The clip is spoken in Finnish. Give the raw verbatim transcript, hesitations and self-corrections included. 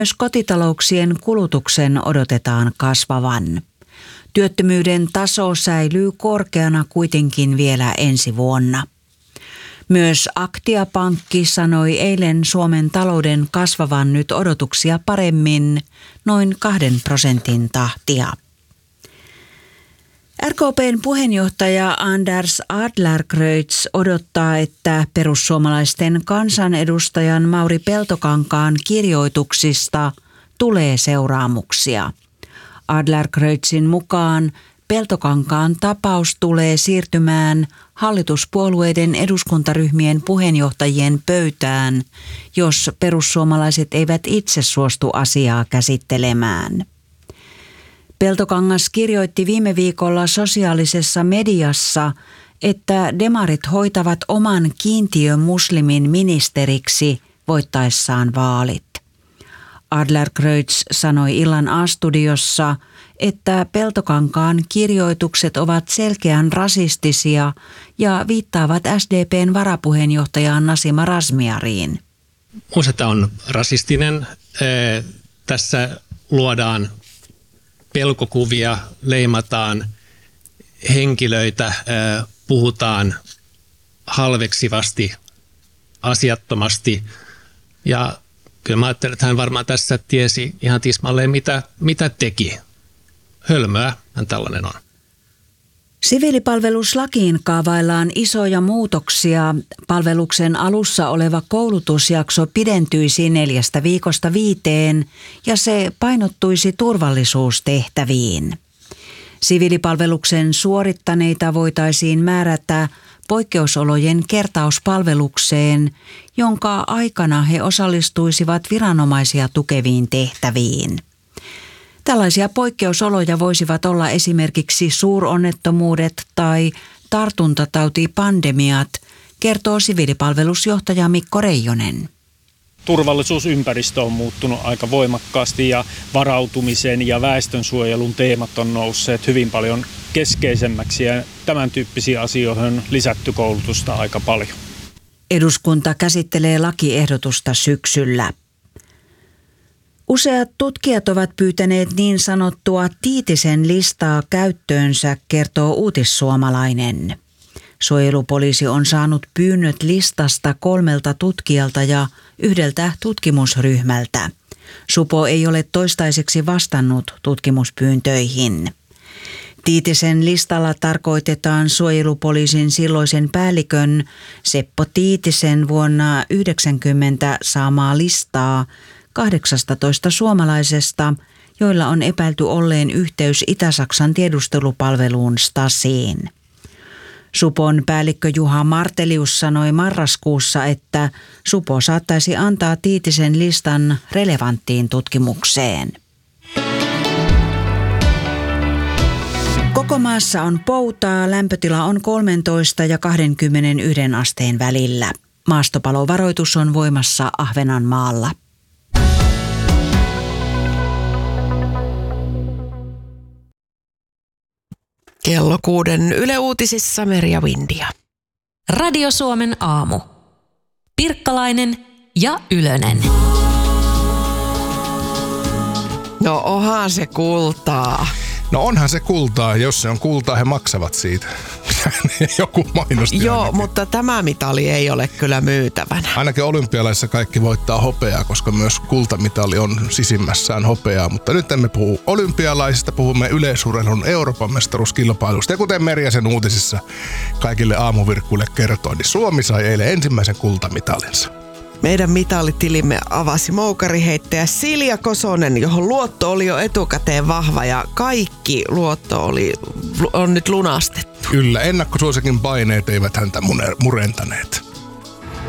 Myös kotitalouksien kulutuksen odotetaan kasvavan. Työttömyyden taso säilyy korkeana kuitenkin vielä ensi vuonna. Myös Aktia-pankki sanoi eilen Suomen talouden kasvavan nyt odotuksia paremmin, noin kahden prosentin tahtia. R K P:n puheenjohtaja Anders Adlercreutz odottaa, että perussuomalaisten kansanedustajan Mauri Peltokankaan kirjoituksista tulee seuraamuksia. Adlercreutzin mukaan Peltokankaan tapaus tulee siirtymään hallituspuolueiden eduskuntaryhmien puheenjohtajien pöytään, jos perussuomalaiset eivät itse suostu asiaa käsittelemään. Peltokangas kirjoitti viime viikolla sosiaalisessa mediassa, että demarit hoitavat oman kiintiömuslimin ministeriksi voittaessaan vaalit. Adlercreutz sanoi illan A-studiossa, että Peltokankaan kirjoitukset ovat selkeän rasistisia ja viittaavat S D P:n varapuheenjohtajaan Nasima Razmyariin. Minusta on rasistinen. Tässä luodaan pelkokuvia, leimataan henkilöitä, puhutaan halveksivasti, asiattomasti. Ja kyllä mä ajattelen, että hän varmaan tässä tiesi ihan tismalleen, mitä, mitä teki. Hölmöä hän tällainen on. Siviilipalveluslakiin kaavaillaan isoja muutoksia. Palveluksen alussa oleva koulutusjakso pidentyisi neljästä viikosta viiteen ja se painottuisi turvallisuustehtäviin. Siviilipalveluksen suorittaneita voitaisiin määrätä poikkeusolojen kertauspalvelukseen, jonka aikana he osallistuisivat viranomaisia tukeviin tehtäviin. Tällaisia poikkeusoloja voisivat olla esimerkiksi suuronnettomuudet tai tartuntatautipandemiat, kertoo siviilipalvelusjohtaja Mikko Reijonen. Turvallisuusympäristö on muuttunut aika voimakkaasti ja varautumisen ja väestönsuojelun teemat on nousseet hyvin paljon keskeisemmäksi ja tämän tyyppisiin asioihin on lisätty koulutusta aika paljon. Eduskunta käsittelee lakiehdotusta syksyllä. Useat tutkijat ovat pyytäneet niin sanottua Tiitisen listaa käyttöönsä, kertoo Uutissuomalainen. Suojelupoliisi on saanut pyynnöt listasta kolmelta tutkijalta ja yhdeltä tutkimusryhmältä. Supo ei ole toistaiseksi vastannut tutkimuspyyntöihin. Tiitisen listalla tarkoitetaan suojelupoliisin silloisen päällikön Seppo Tiitisen vuonna yhdeksänkymmentä saamaa listaa kahdeksastatoista suomalaisesta, joilla on epäilty olleen yhteys Itä-Saksan tiedustelupalveluun Stasiin. Supon päällikkö Juha Martelius sanoi marraskuussa, että Supo saattaisi antaa Tiitisen listan relevanttiin tutkimukseen. Koko maassa on poutaa, lämpötila on kolmetoista ja kaksikymmentäyksi asteen välillä. Maastopalovaroitus on voimassa Ahvenanmaalla. Kello kuuden Yle Uutisissa Merja Windia. Radio Suomen aamu. Pirkkalainen ja Ylönen. No onhan se kultaa. No onhan se kultaa. Jos se on kultaa, he maksavat siitä. Joku mainosti. Joo, ainakin. Mutta tämä mitali ei ole kyllä myytävänä. Ainakin olympialaisissa kaikki voittaa hopeaa, koska myös kultamitali on sisimmässään hopeaa. Mutta nyt emme puhu olympialaisista, puhumme yleisurheilun Euroopan mestaruuskilpailusta. Ja kuten Merja sen uutisissa kaikille aamuvirkkuille kertoi, niin Suomi sai eilen ensimmäisen kultamitalinsa. Meidän mitalitilimme avasi moukariheittäjä Silja Kosonen, johon luotto oli jo etukäteen vahva ja kaikki luotto oli, on nyt lunastettu. Kyllä, ennakkosuosikin paineet eivät häntä murentaneet.